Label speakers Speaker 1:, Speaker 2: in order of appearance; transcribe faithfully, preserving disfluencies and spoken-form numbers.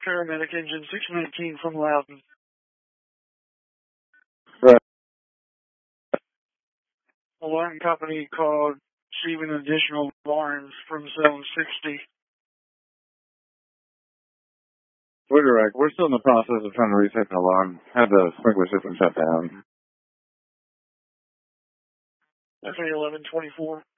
Speaker 1: paramedic engine six nineteen from Loudon.
Speaker 2: Right.
Speaker 1: Alarm company called, receiving additional alarms from zone sixty.
Speaker 2: We're direct. We're still in the process of trying to reset the alarm. Had the sprinkler system shut down.
Speaker 1: F A eleven twenty-four.